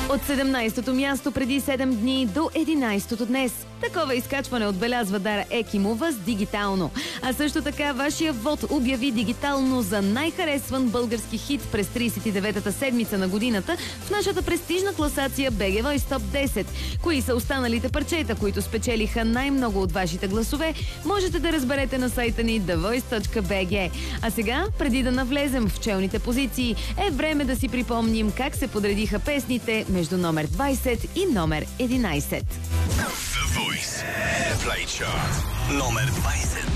От 17-то място преди 7 дни до 11-то днес. Такова изкачване отбелязва Дара Екимова с Дигитално. А също така вашия вод обяви Дигитално за най-харесван български хит през 39-та седмица на годината в нашата престижна класация BG Voice Top 10. Кои са останалите парчета, които спечелиха най-много от вашите гласове, можете да разберете на сайта ни thevoice.bg. А сега, преди да навлезем в челните позиции, е време да си припомним как се подредиха песните между номер 20 и номер 11. The Voice Airplay Chart номер 20.